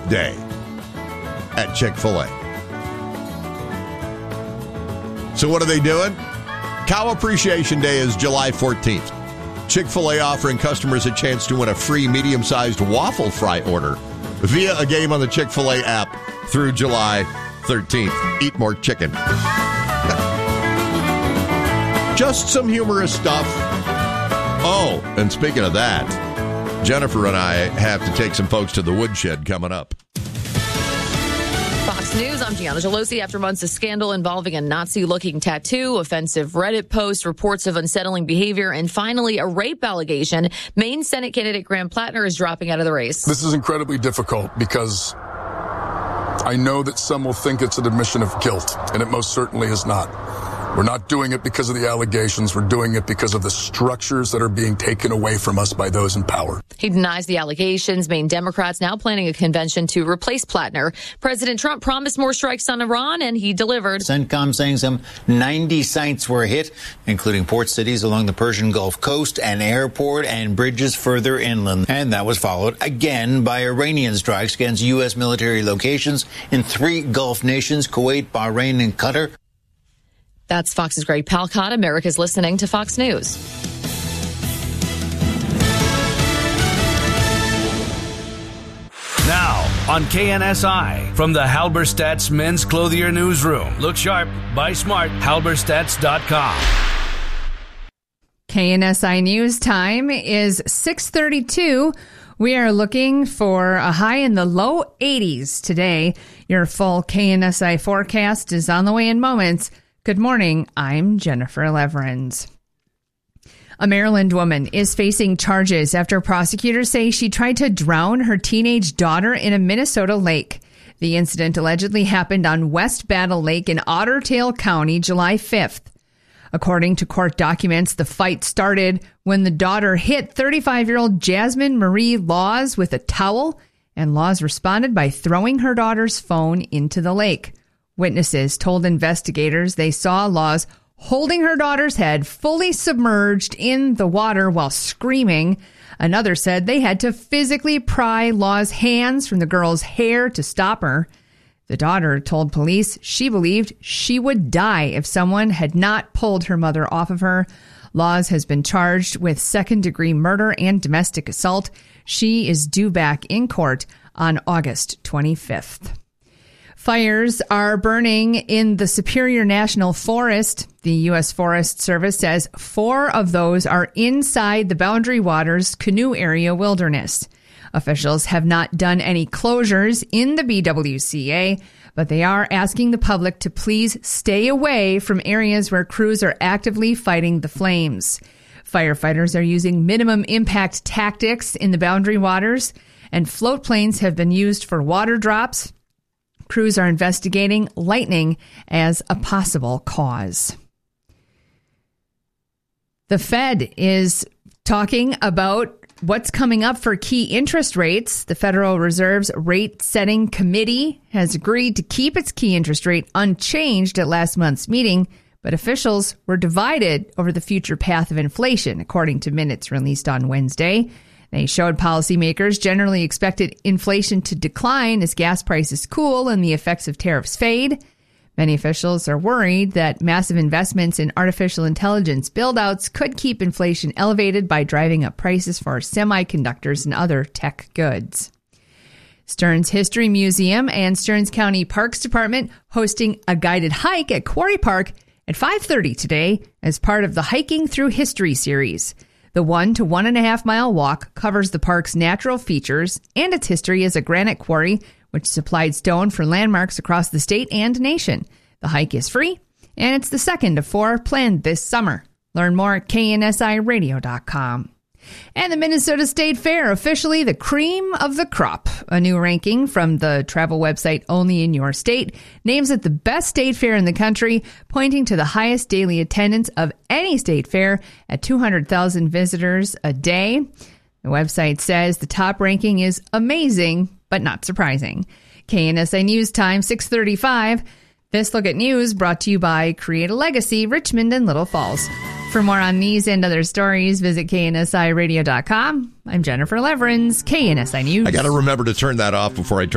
Day at Chick-fil-A. So what are they doing? Cow Appreciation Day is July 14th. Chick-fil-A offering customers a chance to win a free medium-sized waffle fry order via a game on the Chick-fil-A app through July 13th. Eat more chicken. Just some humorous stuff. Oh, and speaking of that, Jennifer and I have to take some folks to the woodshed coming up. Fox News, I'm Gianna Gelosi. After months of scandal involving a Nazi-looking tattoo, offensive Reddit posts, reports of unsettling behavior, and finally a rape allegation, Maine Senate candidate Graham Plattner is dropping out of the race. This is incredibly difficult because I know that some will think it's an admission of guilt, and it most certainly is not. We're not doing it because of the allegations. We're doing it because of the structures that are being taken away from us by those in power. He denies the allegations. Maine Democrats now planning a convention to replace Plattner. President Trump promised more strikes on Iran, and he delivered. CENTCOM saying some 90 sites were hit, including port cities along the Persian Gulf coast, an airport, and bridges further inland. And that was followed again by Iranian strikes against U.S. military locations in 3 Gulf nations, Kuwait, Bahrain, and Qatar. That's Fox's Greg Palcott. America's listening to Fox News. Now on KNSI from the Halberstadt's Men's Clothier Newsroom. Look sharp, buy smart, halberstadts.com. KNSI News time is 6:32. We are looking for a high in the low 80s today. Your full KNSI forecast is on the way in moments. Good morning. I'm Jennifer Leverins. A Maryland woman is facing charges after prosecutors say she tried to drown her teenage daughter in a Minnesota lake. The incident allegedly happened on West Battle Lake in Otter Tail County, July 5th. According to court documents, the fight started when the daughter hit 35-year-old Jasmine Marie Laws with a towel, and Laws responded by throwing her daughter's phone into the lake. Witnesses told investigators they saw Laws holding her daughter's head fully submerged in the water while screaming. Another said they had to physically pry Laws' hands from the girl's hair to stop her. The daughter told police she believed she would die if someone had not pulled her mother off of her. Laws has been charged with second-degree murder and domestic assault. She is due back in court on August 25th. Fires are burning in the Superior National Forest. The U.S. Forest Service says 4 of those are inside the Boundary Waters Canoe Area Wilderness. Officials have not done any closures in the BWCA, but they are asking the public to please stay away from areas where crews are actively fighting the flames. Firefighters are using minimum impact tactics in the Boundary Waters, and float planes have been used for water drops. Crews are investigating lightning as a possible cause. The Fed is talking about what's coming up for key interest rates. The Federal Reserve's rate setting committee has agreed to keep its key interest rate unchanged at last month's meeting, but officials were divided over the future path of inflation, according to minutes released on Wednesday. They showed policymakers generally expected inflation to decline as gas prices cool and the effects of tariffs fade. Many officials are worried that massive investments in artificial intelligence build-outs could keep inflation elevated by driving up prices for semiconductors and other tech goods. Stearns History Museum and Stearns County Parks Department hosting a guided hike at Quarry Park at 5:30 today as part of the Hiking Through History series. The 1 to 1.5 mile walk covers the park's natural features and its history as a granite quarry, which supplied stone for landmarks across the state and nation. The hike is free, and it's the second of 4 planned this summer. Learn more at KNSIRadio.com. And the Minnesota State Fair, officially the cream of the crop. A new ranking from the travel website Only in Your State names it the best state fair in the country, pointing to the highest daily attendance of any state fair at 200,000 visitors a day. The website says the top ranking is amazing, but not surprising. KNSI News Time, 6:35. This Look at News brought to you by Create a Legacy, Richmond and Little Falls. For more on these and other stories, visit KNSIRadio.com. I'm Jennifer Leverins, KNSI News. I got to remember to turn that off before I turn